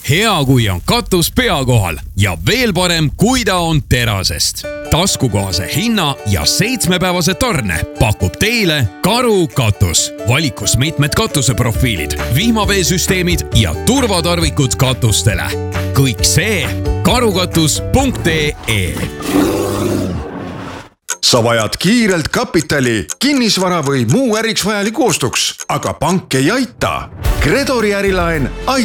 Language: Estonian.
Hea, kui on katus pea kohal ja veel parem, kui ta on terasest. Taskukohase hinna ja 7-päevase tarne pakub teile Karu katus. Valikus mitmed katuseprofiilid, vihmaveesüsteemid ja turvatarvikud katustele. Kõik see karukatus.ee. Sa vajad kiirelt kapitali, kinnisvara või muu äriks vajaliku ostuks, aga pank ei aita. Kredori ärilaen aitab.